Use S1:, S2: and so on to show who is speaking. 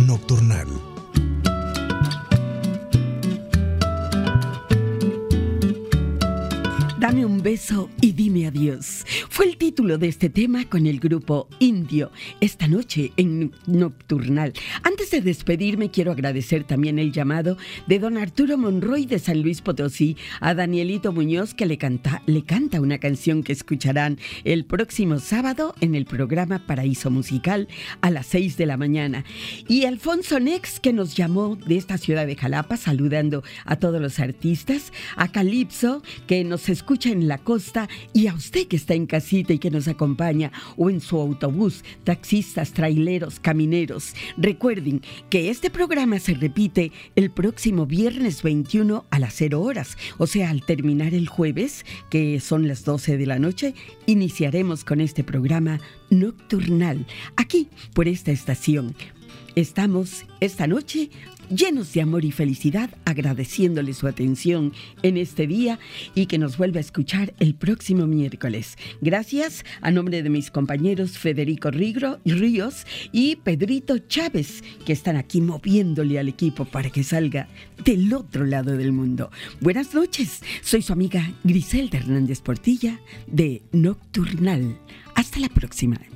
S1: Nocturnal.
S2: Dame un beso y dime adiós. Fue el título de este tema con el grupo Indio, esta noche en Nocturnal. Antes de despedirme, quiero agradecer también el llamado de don Arturo Monroy de San Luis Potosí a Danielito Muñoz, que le canta una canción que escucharán el próximo sábado en el programa Paraíso Musical a las 6 de la mañana. Y Alfonso Nex, que nos llamó de esta ciudad de Jalapa, saludando a todos los artistas, a Calipso, que nos escucha en la costa, y a usted que está en casita y que nos acompaña o en su autobús, taxistas, traileros, camineros. Recuerden que este programa se repite el próximo viernes 21 a las 0 horas, o sea, al terminar el jueves, que son las 12 de la noche, iniciaremos con este programa Nocturnal, aquí por esta estación. Estamos esta noche llenos de amor y felicidad, agradeciéndole su atención en este día y que nos vuelva a escuchar el próximo miércoles. Gracias a nombre de mis compañeros Federico Ríos y Pedrito Chávez, que están aquí moviéndole al equipo para que salga del otro lado del mundo. Buenas noches, soy su amiga Griselda Hernández Portilla de Nocturnal. Hasta la próxima.